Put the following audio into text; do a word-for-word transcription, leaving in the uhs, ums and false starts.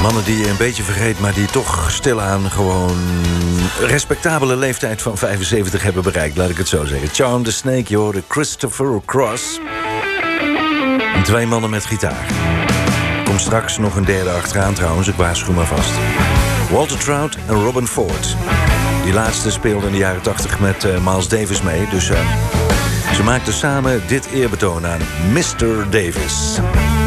Mannen die je een beetje vergeet, maar die toch stilaan gewoon een respectabele leeftijd van vijfenzeventig hebben bereikt, laat ik het zo zeggen. Charm the Snake, je hoorde Christopher Cross. En twee mannen met gitaar. Er komt straks nog een derde achteraan trouwens, ik waarschuw maar vast. Walter Trout en Robin Ford. Die laatste speelde in de jaren tachtig met uh, Miles Davis mee, dus uh, ze maakten samen dit eerbetoon aan mister Davis.